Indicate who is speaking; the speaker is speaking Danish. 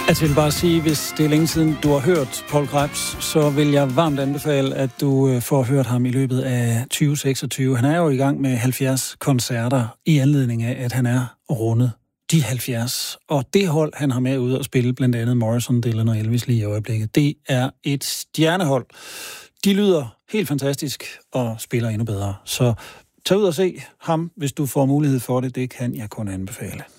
Speaker 1: Jeg vil bare sige, hvis det er længe siden, du har hørt Poul Krebs, så vil jeg varmt anbefale, at du får hørt ham i løbet af 2026. Han er jo i gang med 70 koncerter i anledning af, at han er rundet de 70. Og det hold, han har med ude at spille, blandt andet Morrison, Dylan og Elvis lige i øjeblikket, det er et stjernehold. De lyder helt fantastisk og spiller endnu bedre. Så tag ud og se ham, hvis du får mulighed for det. Det kan jeg kun anbefale.